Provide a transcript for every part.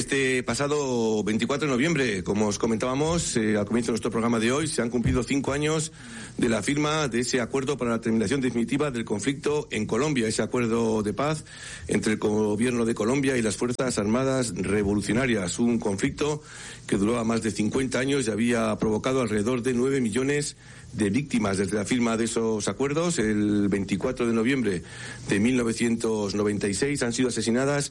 Este pasado 24 de noviembre, como os comentábamos al comienzo de nuestro programa de hoy, se han cumplido 5 años de la firma de ese acuerdo para la terminación definitiva del conflicto en Colombia, ese acuerdo de paz entre el gobierno de Colombia y las Fuerzas Armadas Revolucionarias, un conflicto que duró más de 50 años y había provocado alrededor de 9 millones de víctimas. Desde la firma de esos acuerdos, el 24 de noviembre de 1996, han sido asesinadas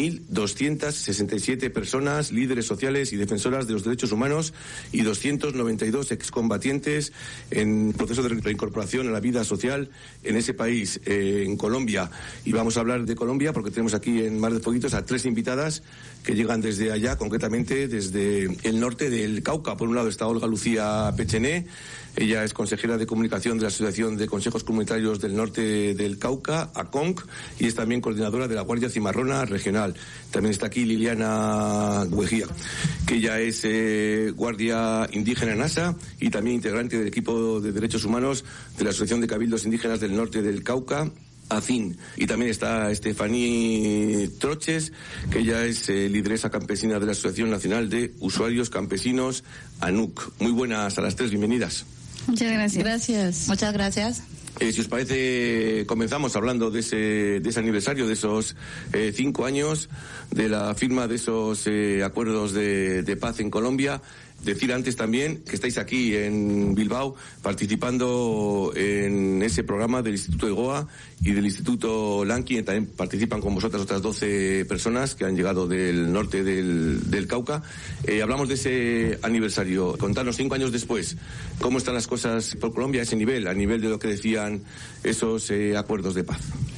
1.267 personas, líderes sociales y defensoras de los derechos humanos, y 292 excombatientes en proceso de reincorporación a la vida social en ese país, en Colombia. Y vamos a hablar de Colombia porque tenemos aquí en Mar de Fueguitos a 3 invitadas que llegan desde allá, concretamente desde el norte del Cauca. Por un lado está Olga Lucía Pechené. Ella es consejera de comunicación de la Asociación de Consejos Comunitarios del Norte del Cauca, ACONC, y es también coordinadora de la Guardia Cimarrona Regional. También está aquí Liliana Guejía, que ella es guardia indígena NASA y también integrante del equipo de derechos humanos de la Asociación de Cabildos Indígenas del Norte del Cauca, ACIN. Y también está Estefaní Troches, que ella es lideresa campesina de la Asociación Nacional de Usuarios Campesinos, ANUC. Muy buenas a las 3, bienvenidas. Muchas gracias. Gracias. Muchas gracias. Si os parece, comenzamos hablando de ese aniversario, de esos 5 años de la firma de esos acuerdos de paz en Colombia. Decir antes también que estáis aquí en Bilbao participando en ese programa del Instituto EGOA y del Instituto Lanqui. También participan con vosotras otras 12 personas que han llegado del norte del Cauca. Hablamos de ese aniversario. Contanos 5 años después, ¿cómo están las cosas por Colombia a ese nivel, a nivel de lo que decían esos acuerdos de paz?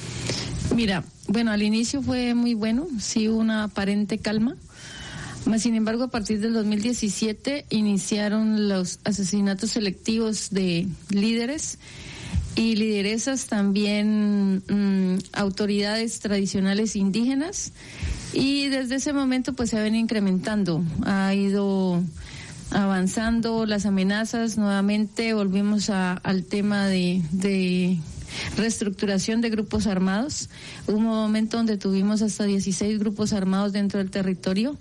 Mira, bueno, al inicio fue muy bueno, sí hubo una aparente calma. Sin embargo, a partir del 2017 iniciaron los asesinatos selectivos de líderes y lideresas, también autoridades tradicionales indígenas, y desde ese momento pues se ven incrementando, ha ido avanzando las amenazas. Nuevamente volvimos al tema de reestructuración de grupos armados. Hubo un momento donde tuvimos hasta 16 grupos armados dentro del territorio.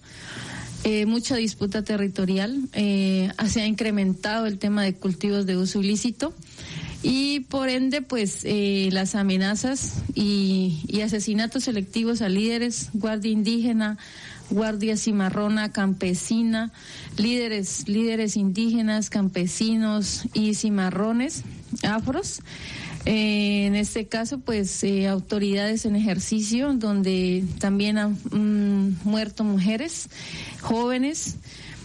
Mucha disputa territorial, se ha incrementado el tema de cultivos de uso ilícito y por ende pues las amenazas y asesinatos selectivos a líderes, guardia indígena, guardia cimarrona, campesina, líderes indígenas, campesinos y cimarrones, afros. En este caso, pues, autoridades en ejercicio, donde también han muerto mujeres, jóvenes,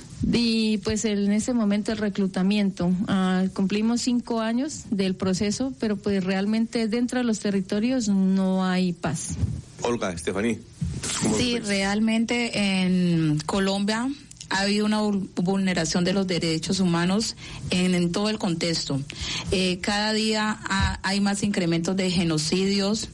y pues en ese momento el reclutamiento. Cumplimos 5 años del proceso, pero pues realmente dentro de los territorios no hay paz. Olga, Estefaní. Sí, realmente en Colombia ha habido una vulneración de los derechos humanos en todo el contexto. Cada día hay más incrementos de genocidios,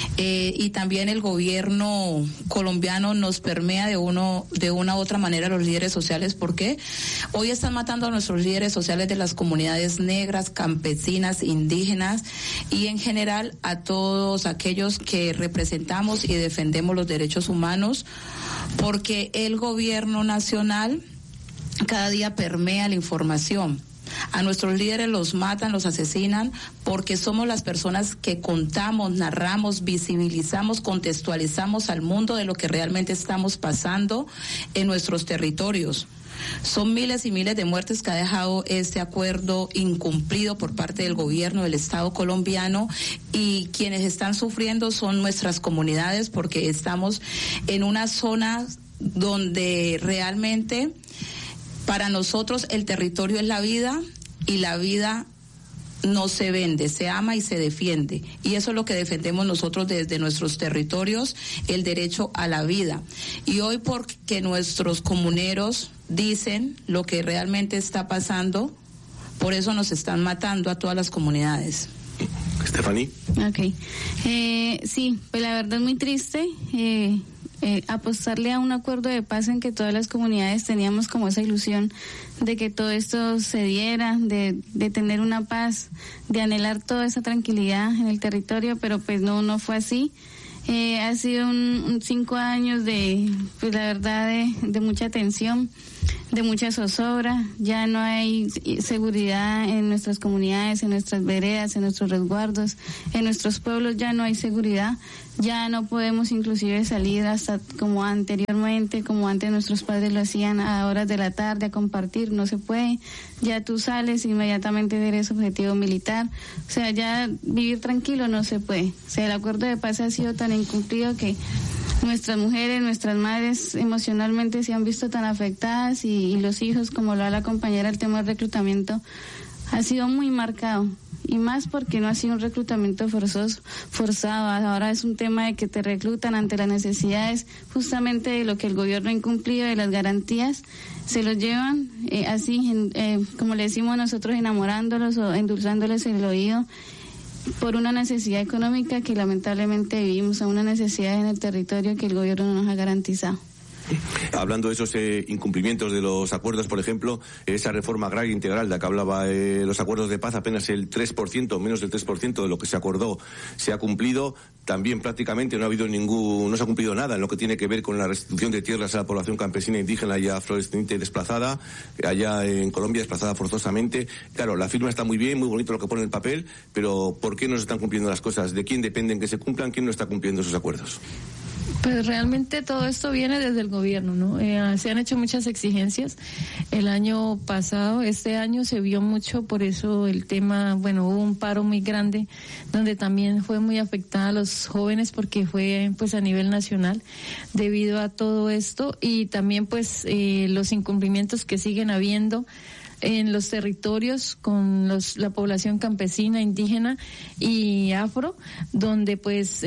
y también el gobierno colombiano nos permea de una u otra manera a los líderes sociales, porque hoy están matando a nuestros líderes sociales de las comunidades negras, campesinas, indígenas y en general a todos aquellos que representamos y defendemos los derechos humanos, porque el gobierno nacional cada día permea la información. A nuestros líderes los matan, los asesinan, porque somos las personas que contamos, narramos, visibilizamos, contextualizamos al mundo de lo que realmente estamos pasando en nuestros territorios. Son miles y miles de muertes que ha dejado este acuerdo incumplido por parte del gobierno del Estado colombiano, y quienes están sufriendo son nuestras comunidades, porque estamos en una zona donde realmente para nosotros el territorio es la vida, y la vida no se vende, se ama y se defiende, y eso es lo que defendemos nosotros desde nuestros territorios, el derecho a la vida. Y hoy, porque nuestros comuneros dicen lo que realmente está pasando, por eso nos están matando a todas las comunidades. Estefaní. Okay. Sí, pues la verdad es muy triste. Apostarle a un acuerdo de paz en que todas las comunidades teníamos como esa ilusión de que todo esto se diera, de tener una paz, de anhelar toda esa tranquilidad en el territorio, pero pues no fue así. Ha sido un 5 años de, pues la verdad, de mucha tensión, de mucha zozobra. Ya no hay seguridad en nuestras comunidades, en nuestras veredas, en nuestros resguardos, en nuestros pueblos ya no hay seguridad. Ya no podemos inclusive salir hasta como anteriormente, como antes nuestros padres lo hacían a horas de la tarde a compartir, no se puede. Ya tú sales, inmediatamente eres objetivo militar. O sea, ya vivir tranquilo no se puede. O sea, el acuerdo de paz ha sido tan incumplido que nuestras mujeres, nuestras madres emocionalmente se han visto tan afectadas y los hijos, como lo da la compañera, el tema del reclutamiento ha sido muy marcado. Y más porque no ha sido un reclutamiento forzado. Ahora es un tema de que te reclutan ante las necesidades justamente de lo que el gobierno ha incumplido, de las garantías, se los llevan así, como le decimos nosotros, enamorándolos o endulzándoles el oído por una necesidad económica que lamentablemente vivimos, a una necesidad en el territorio que el gobierno no nos ha garantizado. Hablando de esos incumplimientos de los acuerdos, por ejemplo, esa reforma agraria integral de la que hablaba, los acuerdos de paz, apenas el 3%, menos del 3% de lo que se acordó se ha cumplido. También prácticamente no se ha cumplido nada en lo que tiene que ver con la restitución de tierras a la población campesina indígena y afrodescendiente desplazada, allá en Colombia, desplazada forzosamente. Claro, la firma está muy bien, muy bonito lo que pone en el papel, pero ¿por qué no se están cumpliendo las cosas? ¿De quién dependen que se cumplan? ¿Quién no está cumpliendo esos acuerdos? Pues realmente todo esto viene desde el gobierno, ¿no? Se han hecho muchas exigencias. El año pasado, este año se vio mucho, por eso el tema, hubo un paro muy grande, donde también fue muy afectada a los jóvenes, porque fue pues a nivel nacional, debido a todo esto, y también pues los incumplimientos que siguen habiendo en los territorios con la población campesina, indígena y afro, donde pues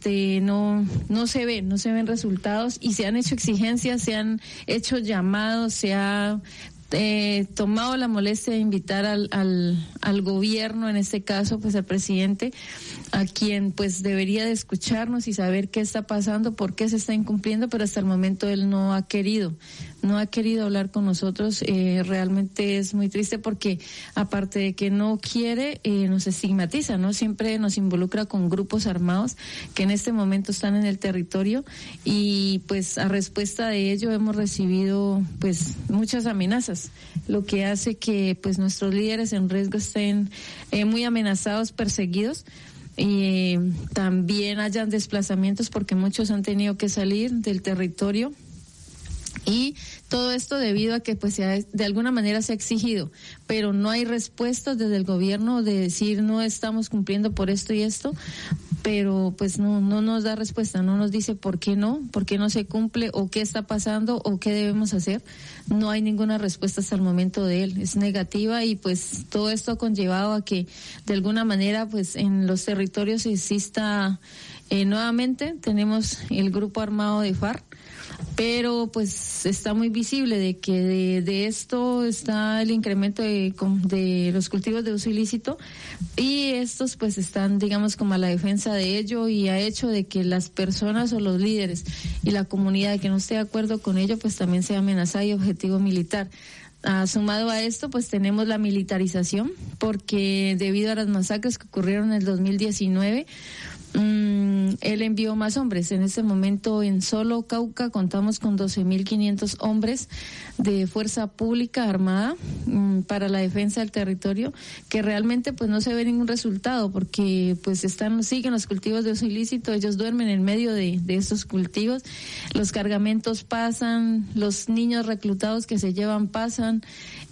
no se ven resultados, y se han hecho exigencias, se han hecho llamados, se ha tomado la molestia de invitar al gobierno, en este caso pues al presidente, a quien pues debería de escucharnos y saber qué está pasando, por qué se está incumpliendo, pero hasta el momento él no ha querido hablar con nosotros. Realmente es muy triste, porque aparte de que no quiere, nos estigmatiza, ¿no? Siempre nos involucra con grupos armados que en este momento están en el territorio, y pues a respuesta de ello hemos recibido pues muchas amenazas, lo que hace que pues nuestros líderes en riesgo estén muy amenazados, perseguidos. Y también hayan desplazamientos, porque muchos han tenido que salir del territorio, y todo esto debido a que pues de alguna manera se ha exigido, pero no hay respuestas desde el gobierno de decir no estamos cumpliendo por esto y esto, pero pues no nos da respuesta, no nos dice por qué no se cumple, o qué está pasando, o qué debemos hacer. No hay ninguna respuesta hasta el momento de él, es negativa, y pues todo esto ha conllevado a que de alguna manera pues en los territorios exista nuevamente, tenemos el grupo armado de FARC, pero pues está muy visible de que de esto está el incremento de los cultivos de uso ilícito, y estos pues están, digamos, como a la defensa de ello, y ha hecho de que las personas o los líderes y la comunidad que no esté de acuerdo con ello pues también sea amenazada y objetivo militar. Sumado a esto pues tenemos la militarización, porque debido a las masacres que ocurrieron en el 2019, él envió más hombres. En este momento en solo Cauca contamos con 12.500 hombres de fuerza pública armada para la defensa del territorio, que realmente pues no se ve ningún resultado, porque pues siguen los cultivos de uso ilícito, ellos duermen en medio de estos cultivos, los cargamentos pasan, los niños reclutados que se llevan pasan,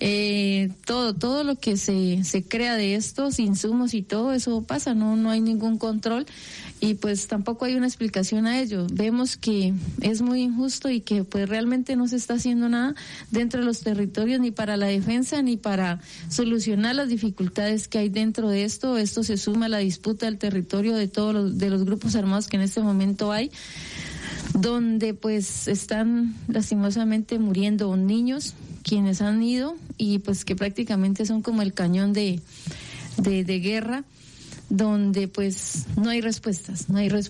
todo lo que se crea de estos insumos y todo eso pasa, no hay ningún control, y pues tampoco hay una explicación a ello. Vemos que es muy injusto, y que pues realmente no se está haciendo nada dentro de los territorios, ni para la defensa ni para solucionar las dificultades que hay dentro de esto. Esto se suma a la disputa del territorio de todos los grupos armados que en este momento hay, donde pues están lastimosamente muriendo niños quienes han ido, y pues que prácticamente son como el cañón de guerra, donde pues no hay respuestas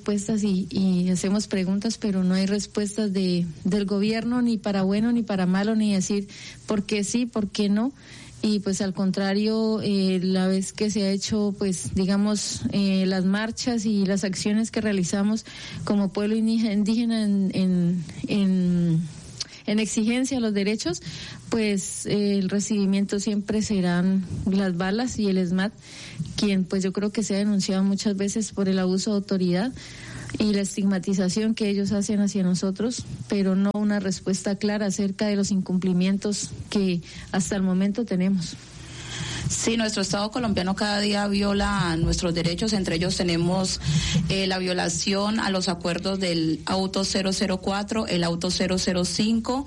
y hacemos preguntas, pero no hay respuestas del gobierno, ni para bueno ni para malo, ni decir por qué sí, por qué no. y pues al contrario, la vez que se ha hecho, pues digamos, las marchas y las acciones que realizamos como pueblo indígena en exigencia a los derechos, pues el recibimiento siempre serán las balas y el ESMAD, quien pues yo creo que se ha denunciado muchas veces por el abuso de autoridad y la estigmatización que ellos hacen hacia nosotros, pero no una respuesta clara acerca de los incumplimientos que hasta el momento tenemos. Sí, nuestro Estado colombiano cada día viola nuestros derechos, entre ellos tenemos la violación a los acuerdos del auto 004, el auto 005,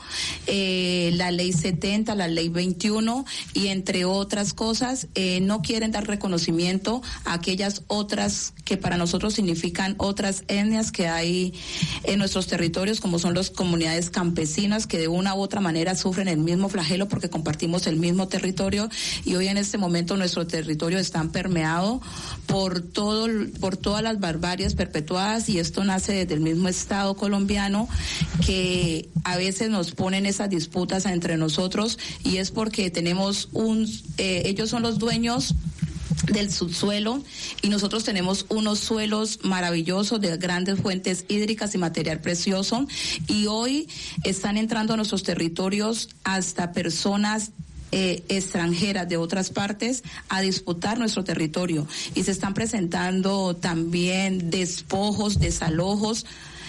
la ley 70, la ley 21 y entre otras cosas, no quieren dar reconocimiento a aquellas otras que para nosotros significan otras etnias que hay en nuestros territorios, como son las comunidades campesinas que de una u otra manera sufren el mismo flagelo porque compartimos el mismo territorio y hoy en este momento nuestro territorio está permeado por todas las barbaries perpetuadas y esto nace desde el mismo Estado colombiano que a veces nos ponen esas disputas entre nosotros y es porque tenemos ellos son los dueños del subsuelo y nosotros tenemos unos suelos maravillosos de grandes fuentes hídricas y material precioso y hoy están entrando a nuestros territorios hasta personas extranjeras de otras partes a disputar nuestro territorio y se están presentando también despojos, desalojos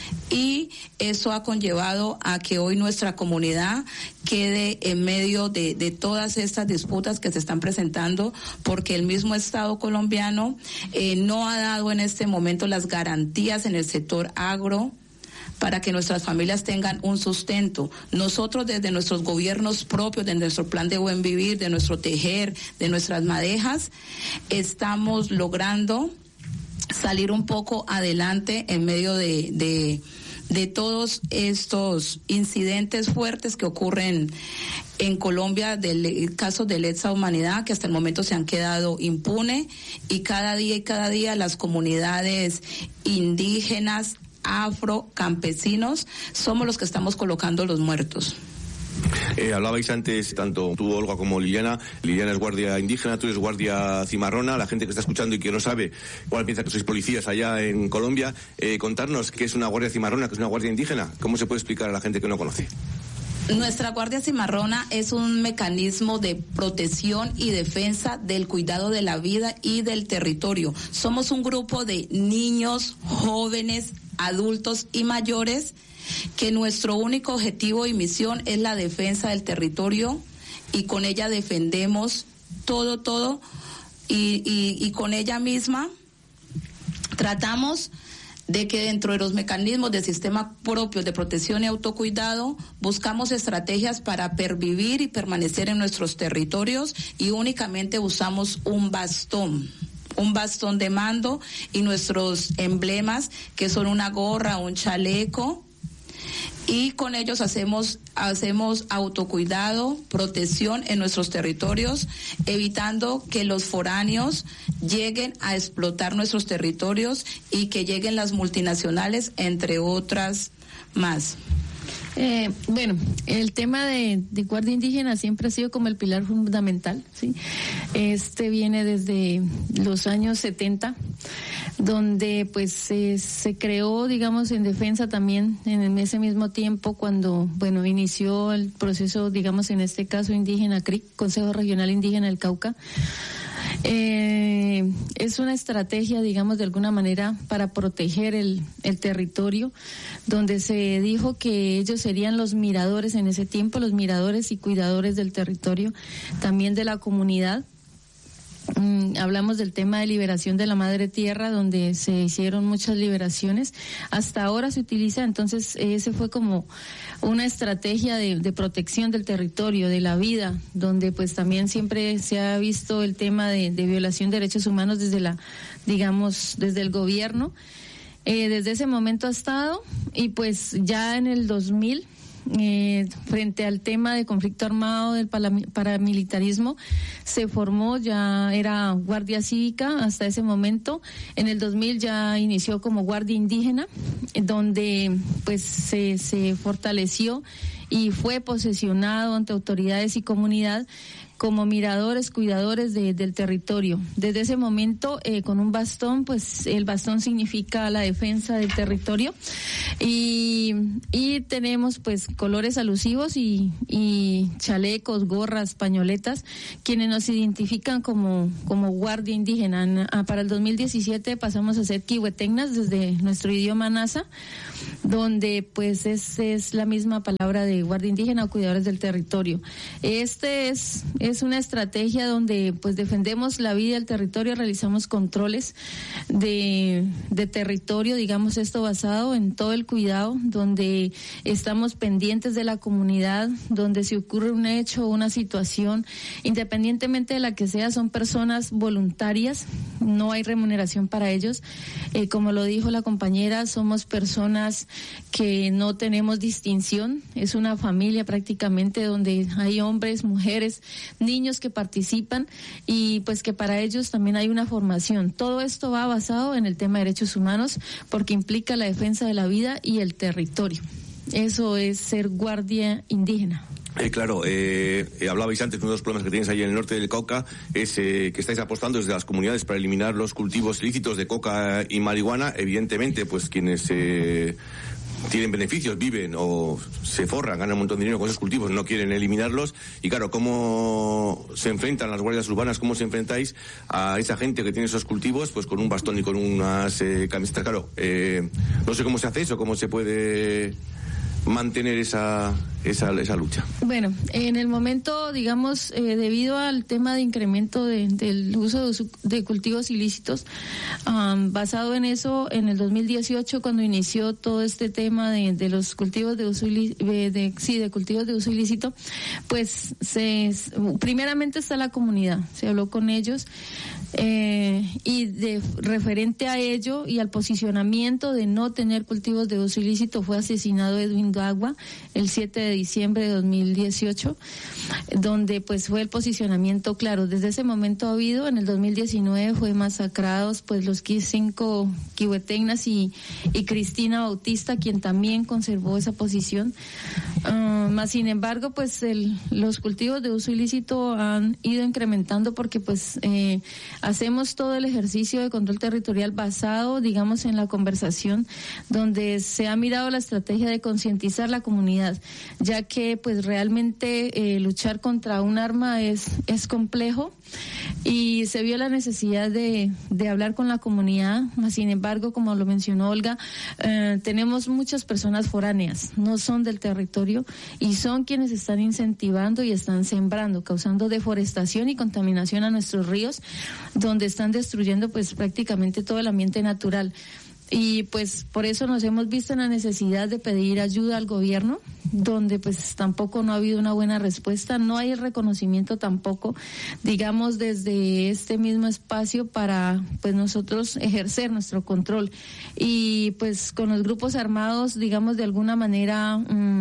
y eso ha conllevado a que hoy nuestra comunidad quede en medio de todas estas disputas que se están presentando porque el mismo Estado colombiano no ha dado en este momento las garantías en el sector agro para que nuestras familias tengan un sustento. Nosotros desde nuestros gobiernos propios, de nuestro plan de buen vivir, de nuestro tejer, de nuestras madejas, estamos logrando salir un poco adelante en medio de todos estos incidentes fuertes que ocurren en Colombia, del caso de lesa humanidad, que hasta el momento se han quedado impunes y cada día las comunidades indígenas, afro, campesinos, somos los que estamos colocando los muertos. Hablabais antes, tanto tú, Olga, como Liliana. Liliana es guardia indígena, tú eres guardia cimarrona. La gente que está escuchando y que no sabe, igual piensa que sois policías allá en Colombia. Contarnos qué es una guardia cimarrona, qué es una guardia indígena. ¿Cómo se puede explicar a la gente que no conoce? Nuestra Guardia Cimarrona es un mecanismo de protección y defensa del cuidado de la vida y del territorio. Somos un grupo de niños, jóvenes, adultos y mayores que nuestro único objetivo y misión es la defensa del territorio y con ella defendemos todo y con ella misma tratamos de que dentro de los mecanismos del sistema propio de protección y autocuidado buscamos estrategias para pervivir y permanecer en nuestros territorios y únicamente usamos un bastón de mando y nuestros emblemas que son una gorra, un chaleco y con ellos hacemos autocuidado, protección en nuestros territorios, evitando que los foráneos lleguen a explotar nuestros territorios y que lleguen las multinacionales, entre otras más. Bueno, el tema de guardia indígena siempre ha sido como el pilar fundamental, ¿sí? Este viene desde los años 70, donde pues se creó, digamos, en defensa también en ese mismo tiempo cuando, bueno, inició el proceso, digamos, en este caso indígena CRIC, Consejo Regional Indígena del Cauca. Es una estrategia, digamos, de alguna manera para proteger el territorio, donde se dijo que ellos serían los miradores en ese tiempo, los miradores y cuidadores del territorio, también de la comunidad. Hablamos del tema de liberación de la madre tierra, donde se hicieron muchas liberaciones. Hasta ahora se utiliza, entonces ese fue como una estrategia de protección del territorio, de la vida, donde pues también siempre se ha visto el tema de violación de derechos humanos desde desde el gobierno. Desde ese momento ha estado y pues ya en el 2000, frente al tema de conflicto armado del paramilitarismo, se formó, ya era Guardia Cívica hasta ese momento. En el 2000 ya inició como Guardia Indígena, donde pues se fortaleció y fue posesionado ante autoridades y comunidad como miradores, cuidadores del territorio. Desde ese momento, con un bastón, pues el bastón significa la defensa del territorio, y tenemos pues colores alusivos y chalecos, gorras, pañoletas, quienes nos identifican como guardia indígena. Para el 2017 pasamos a ser quihuetegnas desde nuestro idioma nasa, donde pues es la misma palabra de guardia indígena o cuidadores del territorio. Este es una estrategia donde pues defendemos la vida del territorio, realizamos controles de territorio, digamos esto basado en todo el cuidado, donde estamos pendientes de la comunidad, donde si ocurre un hecho o una situación, independientemente de la que sea, son personas voluntarias, no hay remuneración para ellos. Como lo dijo la compañera, somos personas que no tenemos distinción, es una familia prácticamente donde hay hombres, mujeres, niños que participan, y pues que para ellos también hay una formación. Todo esto va basado en el tema de derechos humanos porque implica la defensa de la vida y el territorio. Eso es ser guardia indígena. Claro, hablabais antes de uno de los problemas que tenéis ahí en el norte del Cauca, es que estáis apostando desde las comunidades para eliminar los cultivos ilícitos de coca y marihuana. Evidentemente, pues quienes tienen beneficios, viven o se forran, ganan un montón de dinero con esos cultivos, no quieren eliminarlos. Y claro, ¿cómo se enfrentan las guardias urbanas? ¿Cómo se enfrentáis a esa gente que tiene esos cultivos pues con un bastón y con unas camisetas? Claro, no sé cómo se hace eso, cómo se puede mantener esa lucha. Bueno, en el momento, digamos, debido al tema de incremento del uso de cultivos ilícitos, basado en eso, en el 2018, cuando inició todo este tema de los cultivos de uso de cultivos de uso ilícito, pues primeramente está la comunidad, se habló con ellos, y referente a ello y al posicionamiento de no tener cultivos de uso ilícito, fue asesinado Edwin Gagua el 7 de diciembre de 2018, donde pues fue el posicionamiento claro. Desde ese momento ha habido, en el 2019 fue masacrados pues los 5 quihuetegnas y Cristina Bautista, quien también conservó esa posición. Más sin embargo, pues los cultivos de uso ilícito han ido incrementando porque pues hacemos todo el ejercicio de control territorial basado, digamos, en la conversación, donde se ha mirado la estrategia de concientizar la comunidad, ya que pues realmente luchar contra un arma es complejo, y se vio la necesidad de hablar con la comunidad. Sin embargo, como lo mencionó Olga, tenemos muchas personas foráneas, no son del territorio, y son quienes están incentivando y están sembrando, causando deforestación y contaminación a nuestros ríos, donde están destruyendo pues prácticamente todo el ambiente natural. Y pues por eso nos hemos visto en la necesidad de pedir ayuda al gobierno, donde pues tampoco no ha habido una buena respuesta, no hay el reconocimiento tampoco, digamos, desde este mismo espacio para pues nosotros ejercer nuestro control. Y pues con los grupos armados, digamos, de alguna manera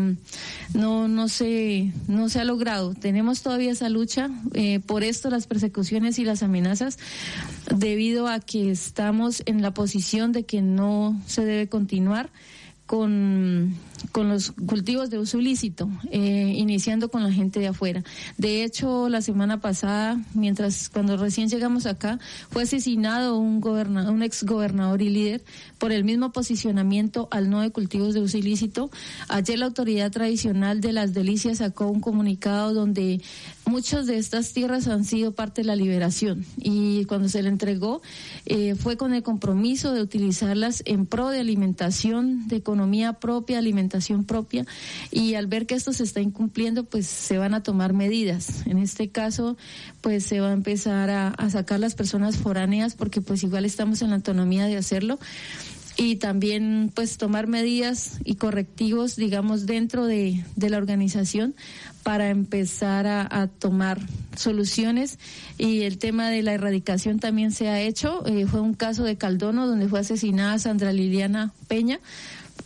no se ha logrado. Tenemos todavía esa lucha, por esto las persecuciones y las amenazas, debido a que estamos en la posición de que no se debe continuar con los cultivos de uso ilícito, iniciando con la gente de afuera. De hecho, la semana pasada, cuando recién llegamos acá, fue asesinado un exgobernador y líder por el mismo posicionamiento al no de cultivos de uso ilícito. Ayer la autoridad tradicional de Las Delicias sacó un comunicado donde muchas de estas tierras han sido parte de la liberación, y cuando se le entregó fue con el compromiso de utilizarlas en pro de alimentación, de economía propia, alimentación propia, y al ver que esto se está incumpliendo, pues se van a tomar medidas. En este caso, pues se va a empezar a sacar las personas foráneas, porque pues igual estamos en la autonomía de hacerlo, y también pues tomar medidas y correctivos, digamos, dentro de la organización para empezar a tomar soluciones. Y el tema de la erradicación también se ha hecho. Fue un caso de Caldono donde fue asesinada Sandra Liliana Peña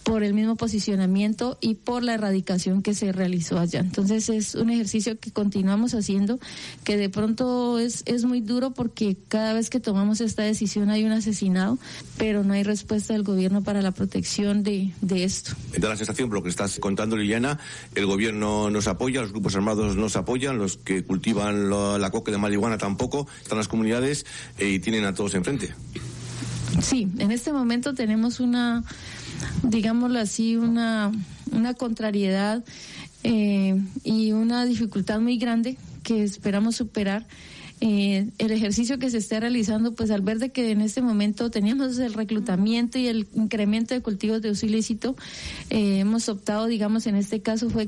por el mismo posicionamiento y por la erradicación que se realizó allá. Entonces es un ejercicio que continuamos haciendo, que de pronto es muy duro porque cada vez que tomamos esta decisión hay un asesinado, pero no hay respuesta del gobierno para la protección de esto. Da la sensación, por lo que estás contando, Liliana, el gobierno nos apoya, los grupos armados nos apoyan, los que cultivan la coca de marihuana tampoco, están las comunidades y tienen a todos enfrente. Sí, en este momento tenemos digámoslo así, una contrariedad y una dificultad muy grande que esperamos superar. El ejercicio que se está realizando, pues al ver de que en este momento teníamos el reclutamiento y el incremento de cultivos de uso ilícito, hemos optado, digamos, en este caso fue